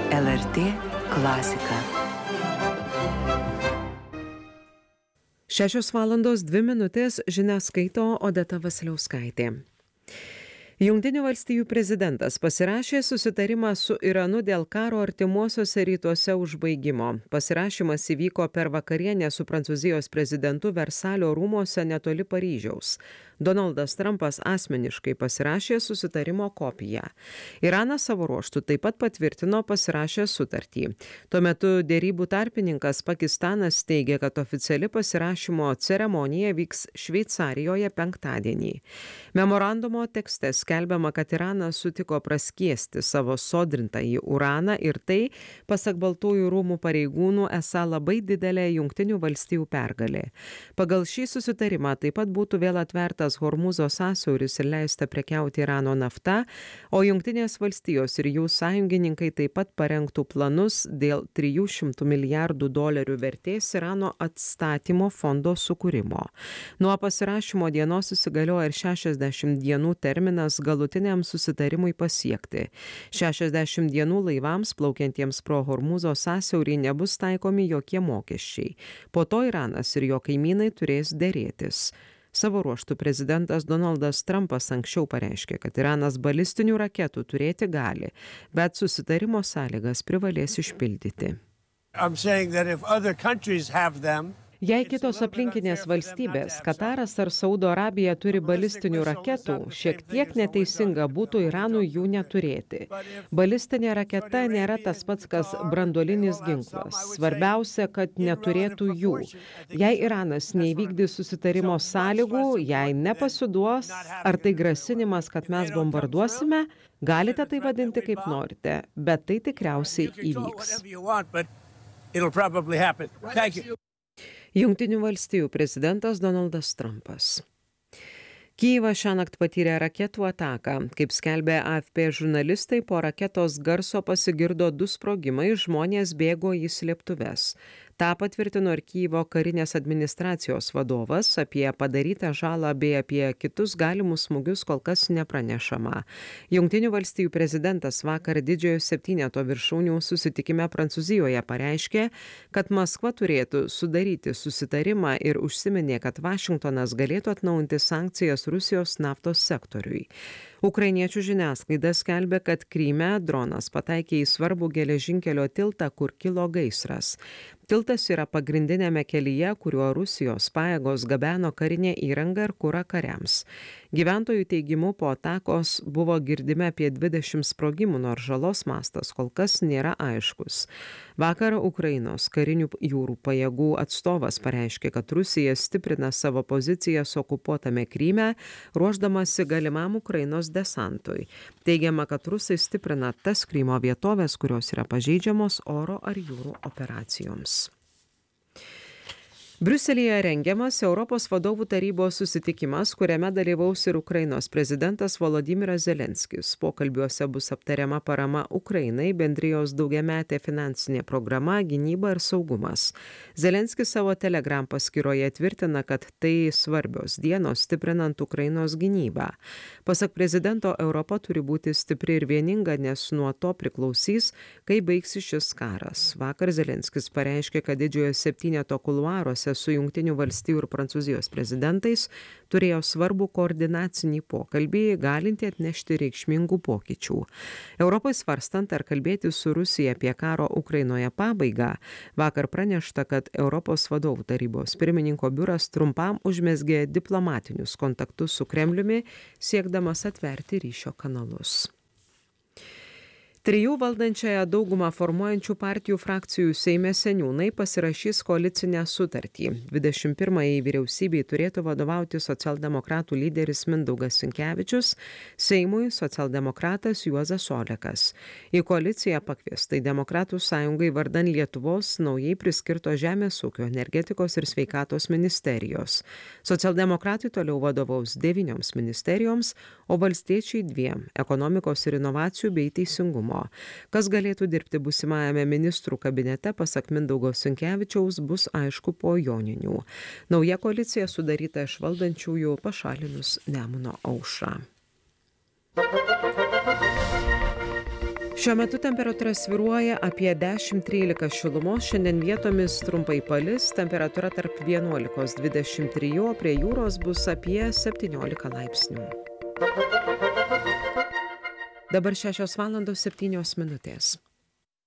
LRT klasika. 6:02 žinias skaito Odeta Vasiliauskaitė. Jungtinių valstijų prezidentas pasirašė susitarimą su Iranu dėl karo artimuosiuose rytuose užbaigimo. Pasirašymas įvyko per vakarienę su Prancūzijos prezidentu Versalio rūmuose netoli Paryžiaus. Donaldas Trumpas asmeniškai pasirašė susitarimo kopiją. Iranas savo ruožtu taip pat patvirtino pasirašęs sutartį. Tuo metu dėrybų tarpininkas Pakistanas teigia, kad oficiali pasirašymo ceremonija vyks Šveicarijoje penktadienį. Memorandumo tekste skelbiama, kad Iranas sutiko praskiesti savo sodrintąjį uraną ir tai, pasak Baltųjų rūmų pareigūnų, esą labai didelė Jungtinių valstijų pergalė. Pagal šį susitarimą taip pat būtų vėl atvertas Hormūzo sąsiauris ir leista prekiauti Irano nafta, o Jungtinės valstijos ir jų sąjungininkai taip pat parengtų planus dėl $300 milijardų vertės Irano atstatymo fondo sukūrimo. Nuo pasirašymo dienos įsigalioja ir 60 dienų terminas galutiniam susitarimui pasiekti. 60 dienų laivams plaukiantiems pro Hormūzo sąsiaurį nebus taikomi jokie mokesčiai. Po to Iranas ir jo kaimynai turės derėtis. Savo ruožtu prezidentas Donaldas Trumpas anksčiau pareiškė, kad Iranas balistinių raketų turėti gali, bet susitarimo sąlygas privalės išpildyti. Jei kitos aplinkinės valstybės, Kataras ar Saudo Arabija turi balistinių raketų, šiek tiek neteisinga būtų Iranui jų neturėti. Balistinė raketa nėra tas pats, kas branduolinis ginklas. Svarbiausia, kad neturėtų jų. Jei Iranas neįvykdys susitarimo sąlygų, jei nepasiduos, ar tai grasinimas, kad mes bombarduosime, galite tai vadinti kaip norite, bet tai tikriausiai įvyks. Jungtinių valstijų prezidentas Donaldas Trumpas. Kijevas šiąnakt patyrė raketų ataką. Kaip skelbė AFP žurnalistai, po raketos garso pasigirdo 2 sprogimai, žmonės bėgo į slėptuves. Ta patvirtino ir Kijevo karinės administracijos vadovas. Apie padarytą žalą bei apie kitus galimus smūgius kol kas nepranešama. Jungtinių valstijų prezidentas vakar didžiojo 7 viršūnių susitikime Prancūzijoje pareiškė, kad Maskva turėtų sudaryti susitarimą ir užsiminė, kad Vašingtonas galėtų atnaujinti sankcijas Rusijos naftos sektoriui. Ukrainiečių žiniasklaida skelbia, kad Kryme dronas pataikė į svarbų geležinkelio tiltą, kur kilo gaisras. Tiltas yra pagrindinėme kelyje, kuriuo Rusijos pajėgos gabeno karinę įrangą ir kurą kariams. Gyventojų teigimu po atakos buvo girdimi apie 20 sprogimų, nors žalos mastas kol kas nėra aiškus. Vakar Ukrainos karinių jūrų pajėgų atstovas pareiškė, kad Rusija stiprina savo pozicijas okupuotame Kryme, ruošdamasi galimam Ukrainos desantui. Teigiama, kad rusai stiprina tas Krymo vietovės, kurios yra pažeidžiamos oro ar jūrų operacijoms. Briuselyje rengiamas Europos vadovų tarybos susitikimas, kuriame dalyvaus ir Ukrainos prezidentas Volodymyras Zelenskis. Pokalbiuose bus aptariama parama Ukrainai, bendrijos daugiametė finansinė programa, gynyba ir saugumas. Zelenskis savo Telegram paskyroje tvirtina, kad tai svarbios dienos stiprinant Ukrainos gynybą. Pasak prezidento, Europa turi būti stipri ir vieninga, nes nuo to priklausys, kai baigsis šis karas. Vakar Zelenskis pareiškė, kad didžiojo 7 kuluaruose su Jungtinių valstijų ir Prancūzijos prezidentais turėjo svarbų koordinacinį pokalbį, galintį atnešti reikšmingų pokyčių. Europai svarstant, ar kalbėti su Rusija apie karo Ukrainoje pabaigą, vakar pranešta, kad Europos vadovų tarybos pirmininko biuras trumpam užmezgė diplomatinius kontaktus su Kremliumi, siekdamas atverti ryšio kanalus. 3 valdančiąją daugumą formuojančių partijų frakcijų Seime seniūnai pasirašys koalicinę sutartį. 21-ąjį vyriausybei turėtų vadovauti socialdemokratų lyderis Mindaugas Sinkevičius, Seimui socialdemokratas Juozas Olekas. Į koaliciją pakviestai Demokratų sąjungai vardan Lietuvos naujai priskirto Žemės ūkio, energetikos ir sveikatos ministerijos. Socialdemokratai toliau vadovaus 9 ministerijoms, o valstiečiai 2 - ekonomikos ir inovacijų bei teisingumo. Kas galėtų dirbti būsimajame ministrų kabinete, pasak Mindaugo Sinkevičiaus, bus aišku po joninių. Nauja koalicija sudaryta iš valdančiųjų pašalinus Nemuno aušrą. Šiuo metu temperatūra svyruoja apie 10–13 šilumos, šiandien vietomis trumpai palis, temperatūra tarp 11–23, o prie jūros bus apie 17 laipsnių. Dabar 6:07 minutės.